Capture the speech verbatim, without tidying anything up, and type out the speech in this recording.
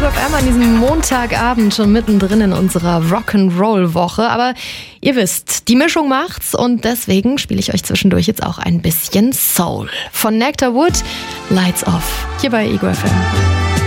Ego F M an diesem Montagabend schon mittendrin in unserer Rock'n'Roll-Woche. Aber ihr wisst, die Mischung macht's und deswegen spiele ich euch zwischendurch jetzt auch ein bisschen Soul. Von Nectar Wood, Lights Off, hier bei Ego F M.